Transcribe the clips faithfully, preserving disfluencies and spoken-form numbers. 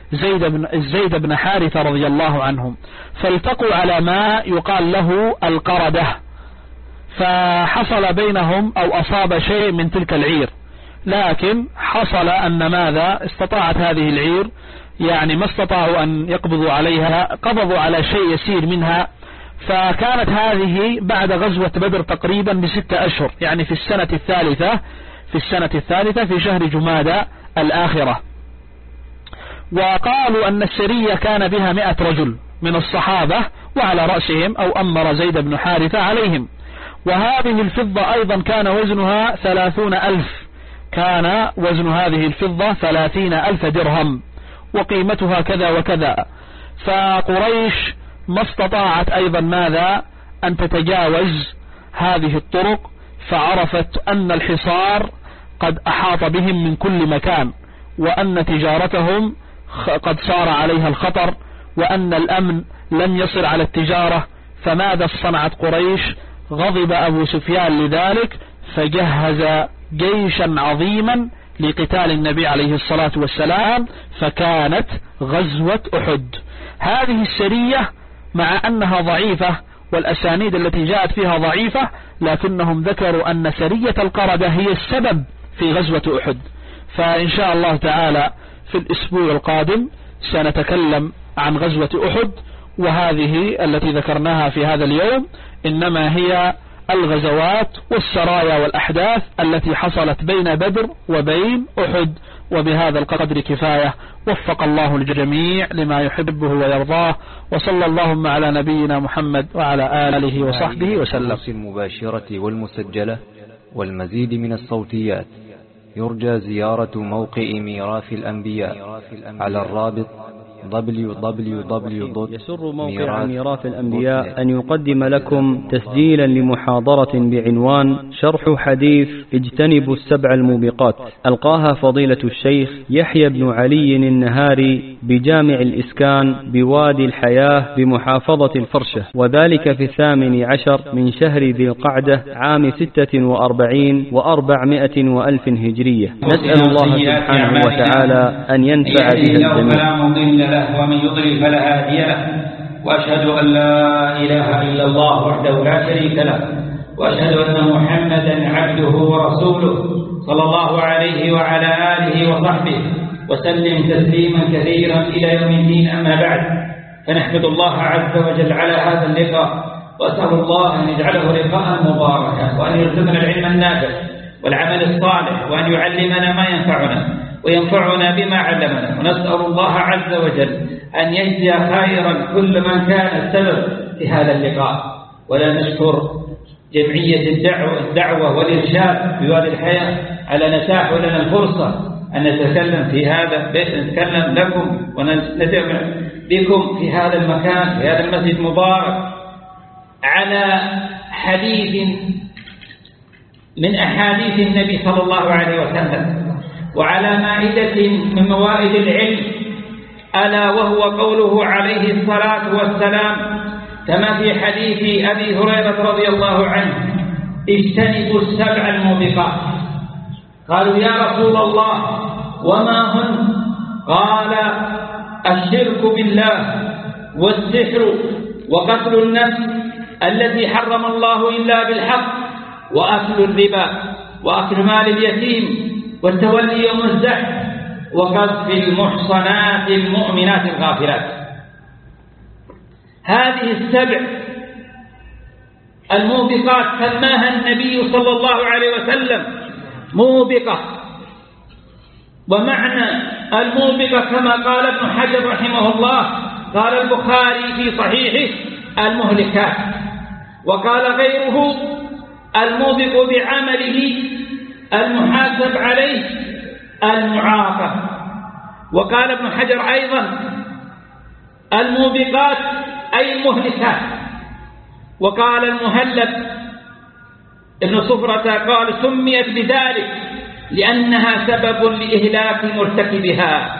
زيد بن, زيد بن حارثة رضي الله عنهم، فالتقوا على ما يقال له القردة، فحصل بينهم أو أصاب شيء من تلك العير، لكن حصل أن ماذا استطاعت هذه العير يعني ما استطاعوا أن يقبضوا عليها، قبضوا على شيء يسير منها، فكانت هذه بعد غزوة بدر تقريبا بستة أشهر، يعني في السنة الثالثة في السنة الثالثة في شهر جمادى الآخرة. وقالوا أن السرية كان بها مئة رجل من الصحابة، وعلى رأسهم أو أمر زيد بن حارثة عليهم. وهذه الفضة أيضا كان وزنها ثلاثون ألف، كان وزن هذه الفضة ثلاثين ألف درهم، وقيمتها كذا وكذا. فقريش ما استطاعت أيضا ماذا أن تتجاوز هذه الطرق، فعرفت أن الحصار قد أحاط بهم من كل مكان، وأن تجارتهم قد صار عليها الخطر، وأن الأمن لم يصل على التجارة. فماذا صنعت قريش؟ غضب أبو سفيان لذلك، فجهز جيشا عظيما لقتال النبي عليه الصلاة والسلام، فكانت غزوة أحد. هذه السرية مع أنها ضعيفة والأسانيد التي جاءت فيها ضعيفة، لكنهم ذكروا أن سرية القردة هي السبب في غزوة أحد. فإن شاء الله تعالى في الأسبوع القادم سنتكلم عن غزوة أحد، وهذه التي ذكرناها في هذا اليوم إنما هي الغزوات والسرايا والأحداث التي حصلت بين بدر وبين أحد. وبهذا القدر كفاية، وفق الله الجميع لما يحبه ويرضاه، وصلى اللهم على نبينا محمد وعلى آله وصحبه وسلم. المباشرة والمسجلة والمزيد من الصوتيات يرجى زيارة موقع ميراث الأنبياء على الرابط دبليو دبليو دبليو دوت يسر موقع ميراث الأنبياء أن يقدم لكم تسجيلا لمحاضرة بعنوان شرح حديث اجتنبوا السبع الموبقات، ألقاها فضيلة الشيخ يحيى بن علي النهاري بجامع الإسكان بوادي الحياة بمحافظة الفرشة، وذلك في الثامن عشر من شهر ذي القعدة عام ستة وأربعين وأربعمائة وألف هجرية. نسأل الله سبحانه وتعالى أن ينفع بها الجميع. له ومن يضلل فلا هادي له، وأشهد أن لا إله إلا الله وحده لا شريك له، وأشهد أن محمدا عبده ورسوله صلى الله عليه وعلى آله وصحبه وسلم تسليما كثيرا إلى يوم الدين. أما بعد، فنحمد الله عز وجل على هذا اللقاء، وأسأل الله أن يجعله لقاء مباركا، وأن يرزقنا العلم النافع والعمل الصالح، وأن يعلمنا ما ينفعنا وينفعنا بما علمنا. ونسأل الله عز وجل أن يجزي خيرا كل من كان السبب في هذا اللقاء. ولا نشكر جمعية الدعوة, الدعوة والإرشاد في وادي الحياة على نتاح لنا الفرصة أن نتكلم في هذا نتكلم لكم ونستمع بكم في هذا المكان في هذا المسجد المبارك على حديث من أحاديث النبي صلى الله عليه وسلم، وعلى مائدة من موائد العلم، ألا وهو قوله عليه الصلاة والسلام كما في حديث أبي هريرة رضي الله عنه: اجتنبوا السبع الموبقات. قالوا: يا رسول الله وما هن؟ قال: الشرك بالله، والسحر، وقتل النفس التي حرم الله إلا بالحق، وأكل الربا، وأكل مال اليتيم، والتولي يوم الزحف، وقذف المحصنات المؤمنات الغافلات. هذه السبع الموبقات سماها النبي صلى الله عليه وسلم موبقة. ومعنى الموبقة كما قال ابن حجر رحمه الله، قال البخاري في صحيحه: المهلكات. وقال غيره: الموبق بعمله المحاسب عليه المعاقب. وقال ابن حجر أيضا: الموبقات أي المهلكات. وقال المهلب ابن صفرة قال: سميت بذلك لأنها سبب لإهلاك مرتكبها.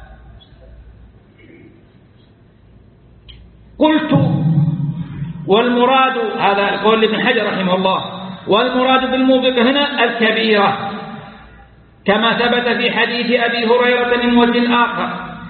قلت: والمراد، هذا قول ابن حجر رحمه الله، والمراد بالموبقة هنا الكبيرة، كما ثبت في حديث أبي هريرة من وجه آخر